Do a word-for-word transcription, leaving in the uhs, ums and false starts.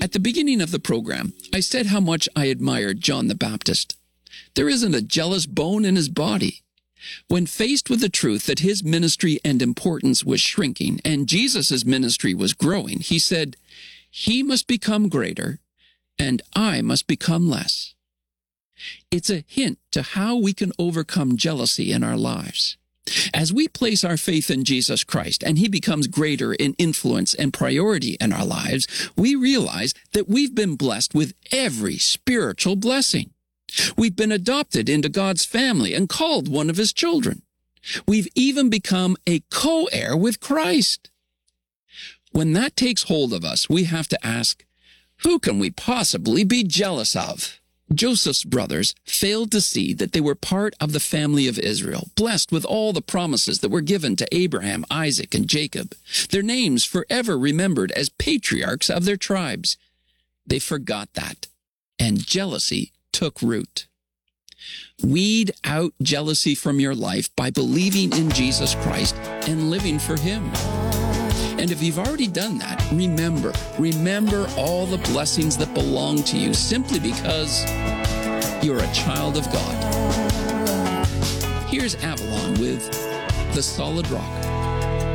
At the beginning of the program, I said how much I admired John the Baptist. There isn't a jealous bone in his body. When faced with the truth that his ministry and importance was shrinking and Jesus' ministry was growing, he said, "He must become greater, and I must become less." It's a hint to how we can overcome jealousy in our lives. As we place our faith in Jesus Christ and he becomes greater in influence and priority in our lives, we realize that we've been blessed with every spiritual blessing. We've been adopted into God's family and called one of his children. We've even become a co-heir with Christ. When that takes hold of us, we have to ask, who can we possibly be jealous of? Joseph's brothers failed to see that they were part of the family of Israel, blessed with all the promises that were given to Abraham, Isaac, and Jacob, their names forever remembered as patriarchs of their tribes. They forgot that, and jealousy took root. Weed out jealousy from your life by believing in Jesus Christ and living for him. And if you've already done that, remember, remember all the blessings that belong to you simply because you're a child of God. Here's Avalon with The Solid Rock.